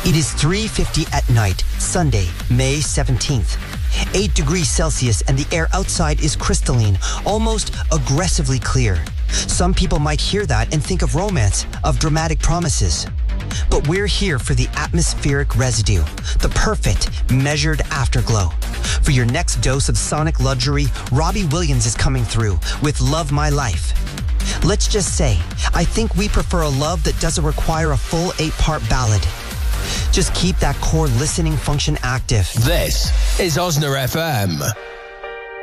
It is 3:50 at night, Sunday, May 17th. 8 degrees Celsius and the air outside is crystalline, almost aggressively clear. Some people might hear that and think of romance, of dramatic promises. But we're here for the atmospheric residue, the perfect, measured afterglow. For your next dose of sonic luxury, Robbie Williams is coming through with Love My Life. Let's just say, I think we prefer a love that doesn't require a full 8-part ballad. Just keep that core listening function active. This is Osna FM.